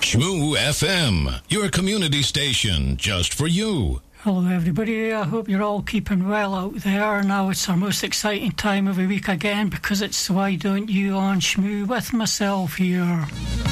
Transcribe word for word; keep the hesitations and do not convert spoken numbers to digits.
Shmoo F M, your community station just for you. Hello everybody, I hope you're all keeping well out there. Now it's our most exciting time of the week again because it's Why Don't You on Shmoo with myself here.